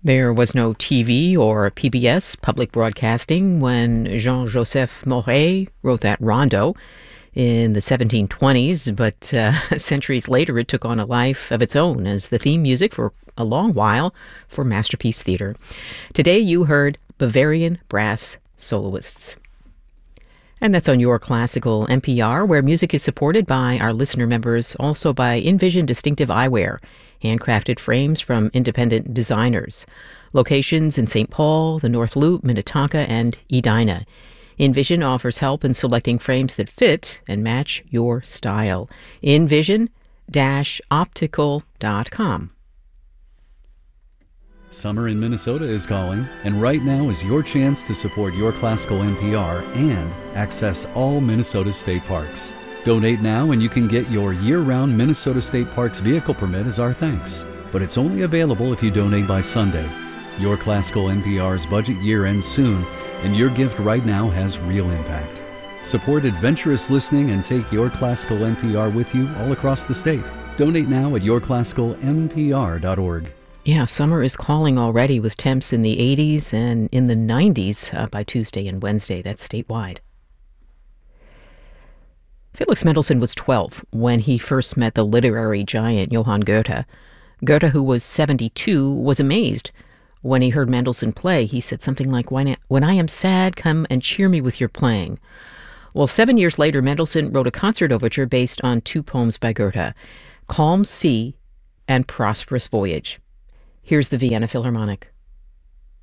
There was no TV or PBS public broadcasting when Jean-Joseph Mauret wrote that rondo in the 1720s, but centuries later it took on a life of its own as the theme music for a long while for Masterpiece Theater. Today you heard Bavarian Brass Soloists. And that's on Your Classical NPR, where music is supported by our listener members, also by Envision Distinctive Eyewear, handcrafted frames from independent designers. Locations in St. Paul, the North Loop, Minnetonka, and Edina. Envision offers help in selecting frames that fit and match your style. Envision-optical.com. Summer in Minnesota is calling, and right now is your chance to support Your Classical NPR and access all Minnesota state parks. Donate now and you can get your year-round Minnesota State Parks vehicle permit as our thanks. But it's only available if you donate by Sunday. Your Classical NPR's budget year ends soon, and your gift right now has real impact. Support adventurous listening and take Your Classical NPR with you all across the state. Donate now at yourclassicalnpr.org. Yeah, summer is calling already with temps in the 80s and in the 90s by Tuesday and Wednesday. That's statewide. Felix Mendelssohn was 12 when he first met the literary giant Johann Goethe. Goethe, who was 72, was amazed. When he heard Mendelssohn play, he said something like, "When I am sad, come and cheer me with your playing." Well, 7 years later, Mendelssohn wrote a concert overture based on two poems by Goethe, Calm Sea and Prosperous Voyage. Here's the Vienna Philharmonic.